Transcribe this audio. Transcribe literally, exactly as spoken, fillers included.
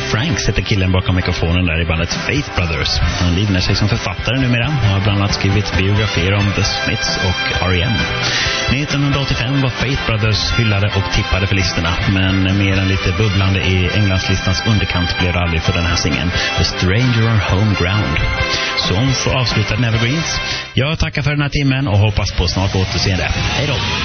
Franks heter killen bakom mikrofonen där i bandet Faith Brothers. Han livnär sig som författare numera och har bland annat skrivit biografier om The Smiths och R E M. nittonhundraåttiofem var Faith Brothers hyllade och tippade för listorna, men mer än lite bubblande i Englandslistans underkant blev det aldrig för den här singeln The Stranger on Home Ground. Som får avsluta Nevergreens. Jag tackar för den här timmen och hoppas på snart återseende. Hej då!